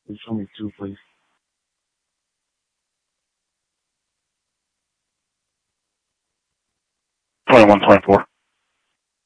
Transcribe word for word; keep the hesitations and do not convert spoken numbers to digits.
Can you show me two, please? twenty-one twenty-four.